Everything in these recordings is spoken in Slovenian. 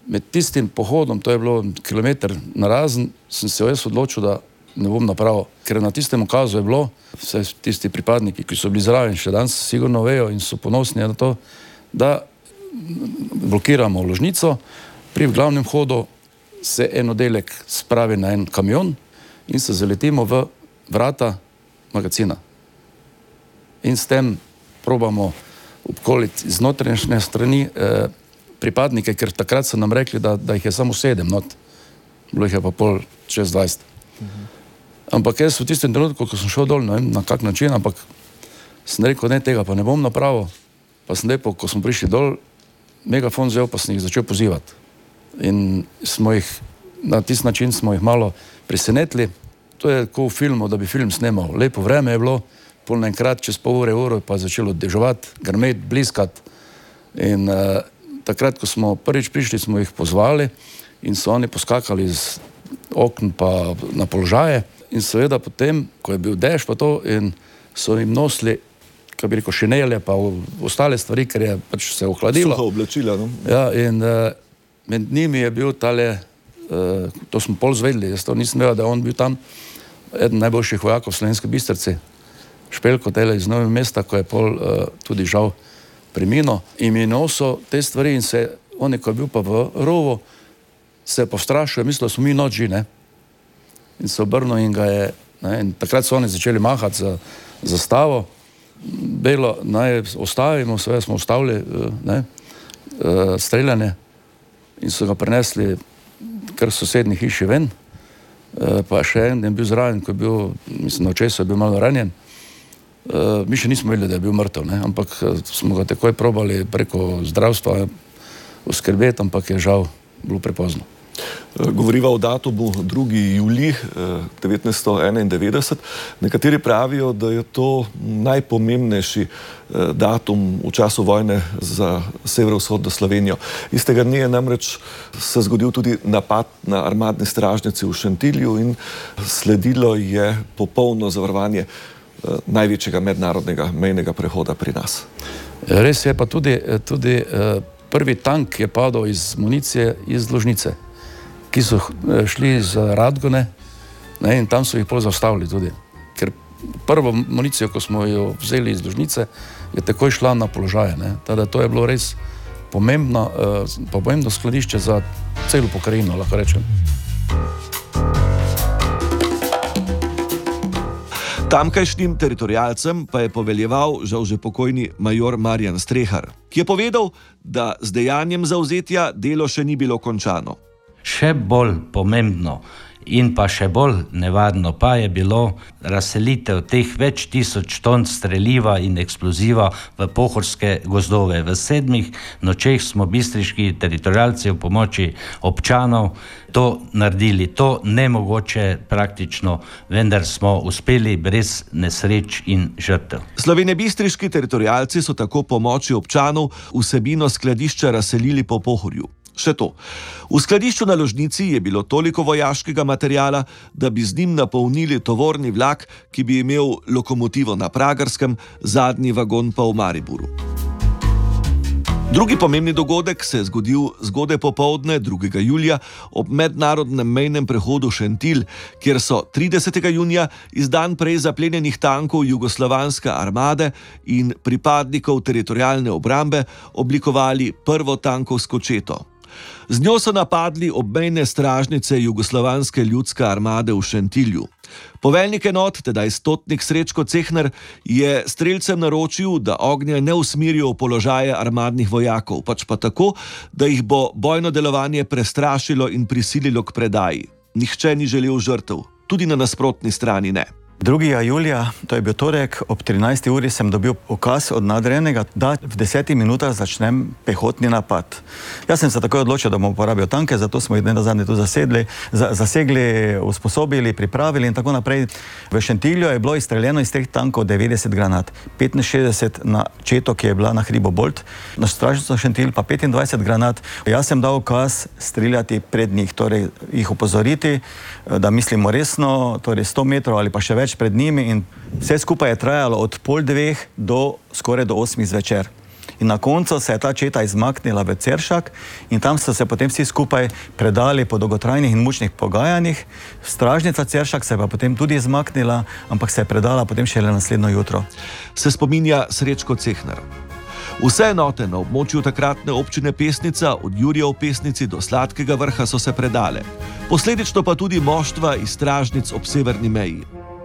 med tistim pohodom, to je bilo kilometer narazen, sem se jaz odločil, da ne bom napravil, ker na tistem ukazu je bilo, vse tisti pripadniki, ki so bili zraven, še danes sigurno vejo in so ponosni na to, da blokiramo Ložnico, pri glavnem hodu se en oddelek spravi na en kamion in se zaletimo v vrata magazina. In s tem probamo obkoliti iz notranjšnje strani pripadnike, ker takrat so nam rekli, da jih je samo 7 not. Bilo jih je pa pol čez 20. Ampak jaz v tistem trenutku, ko sem šel dol, ne vem na kak način, ampak sem rekel, ne, tega pa ne bom napravil. Pa sem lepo, ko smo prišli dol, megafon vzel, pa sem jih začel pozivati. In smo jih, na tisti način smo jih malo presenetili. To je kot v filmu, da bi film snemal. Lepo vreme je bilo, pol naenkrat čez pol ure pa je začelo deževati, grmeti, bliskati. In takrat, ko smo prvič prišli, smo jih pozvali in so oni poskakali iz okn pa na položaje. In seveda potem, ko je bil dež pa to, in so jim nosili, kako bi rekel, šinele pa ostale stvari, ker je pač se ohladilo. Suha oblačila, no? Ja, in med njimi je bil tale, to smo pol zvedli, jaz to nisem vedel, da je on bil tam, eden najboljših vojakov v Slovenski Bistrici, Špelko tele iz Novega mesta, ko je pol tudi žal preminulo. In mi nosil te stvari in se, on je, ko je bil pa v rovu, se je povstrašil, mislil, da smo mi noči, ne? In se obrnil in ga je, ne, in takrat so oni začeli mahati za zastavo, belo, naj ostavimo, seveda smo ustavili, ne, streljanje in so ga prenesli kar sosednji hiši ven, pa še en je bil zraven, ko je bil, mislim, na očesu je bil malo ranjen. Mi še nismo vedeli, da je bil mrtev, ne, ampak smo ga takoj probali preko zdravstva oskrbeti, ampak je žal bilo prepozno. Govoriva o datumu 2. julij 1991. Nekateri pravijo, da je to najpomembnejši datum v času vojne za severovzhodno Slovenijo. Istega dne je namreč se zgodil tudi napad na armadne stražnice v Šentilju in sledilo je popolno zavarovanje največjega mednarodnega mejnega prehoda pri nas. Res je pa tudi prvi tank je padal iz municije iz Ložnice, ki so šli z Radgone, ne, in tam so jih pol zaustavili tudi. Ker prvo municijo, ko smo jo vzeli iz Ložnice, je takoj šla na položaje, ne. Tada to je bilo res pomembno skladišče za celo pokrajino, lahko rečem. Tamkajšnjim teritorialcem pa je poveljeval žal že pokojni major Marjan Strehar, ki je povedal, da z dejanjem zavzetja delo še ni bilo končano. Še bolj pomembno in pa še bolj nevarno pa je bilo razselitev teh več tisoč ton streliva in eksploziva v pohorske gozdove. V 7 nočeh smo bistriški teritorialci v pomoči občanov to naredili. To nemogoče praktično, vendar smo uspeli brez nesreč in žrtev. Slovenjebistriški teritorialci so tako pomoči občanov vsebino skladišča razselili po Pohorju. Še to. V skladišču na Ložnici je bilo toliko vojaškega materiala, da bi z njim napolnili tovorni vlak, ki bi imel lokomotivo na Pragerskem, zadnji vagon pa v Mariboru. Drugi pomembni dogodek se je zgodil zgodaj popoldne 2. julija ob mednarodnem mejnem prehodu Šentilj, kjer so 30. junija iz dan prej zaplenjenih tankov jugoslovanske armade in pripadnikov teritorialne obrambe oblikovali prvo tankovsko četo. Z njo so napadli obmejne stražnice jugoslovanske ljudske armade v Šentilju. Poveljnik enot, tedaj stotnik Srečko Cehner, je strelcem naročil, da ognja ne usmerijo v položaje armadnih vojakov, pač pa tako, da jih bo bojno delovanje prestrašilo in prisililo k predaji. Nihče ni želel žrtev, tudi na nasprotni strani ne. 2. julija, to je bil torek, ob 13. uri sem dobil ukaz od nadrejenega, da v 10 minutah začnem pehotni napad. Jaz sem se takoj odločil, da bomo uporabili tanke, zato smo jih nazadnje tu zasegli, usposobili, pripravili in tako naprej. V Šentilju je bilo izstreljeno iz teh tankov 90 granat, 65 na četo, ki je bila na hribu Bolt, na stražnico Šentilj pa 25 granat. Jaz sem dal ukaz streljati pred njih, torej jih opozoriti, da mislimo resno, torej 100 metrov ali pa še več pred njimi, in vse skupaj je trajalo od 1:30 do skoraj do 8 zvečer. In na koncu se je ta četa izmaknila v Ceršak in tam so se potem vsi skupaj predali po dolgotrajnih in mučnih pogajanjih. Stražnica Ceršak se je pa potem tudi izmaknila, ampak se je predala potem šele naslednjo jutro. Se spominja Srečko Cehnar. Vse enote na območju takratne občine Pesnica, od Jurija v Pesnici do Sladkega Vrha, so se predale. Posledično pa tudi moštva iz stražnic ob severni meji.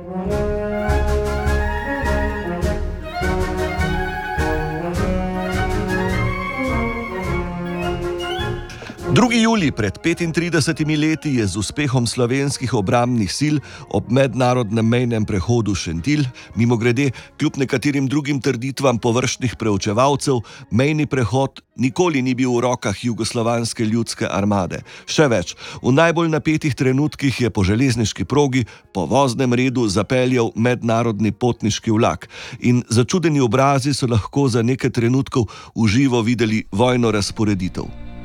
2. julij pred 35 leti je z uspehom slovenskih obrambnih sil ob mednarodnem mejnem prehodu Šentilj, mimogrede, kljub nekaterim drugim trditvam površnih preučevalcev, mejni prehod nikoli ni bil v rokah Jugoslovanske ljudske armade. Še več, v najbolj napetih trenutkih je po železniški progi po voznem redu zapeljal mednarodni potniški vlak in začudeni obrazi so lahko za nekaj trenutkov v živo videli vojno razporeditev.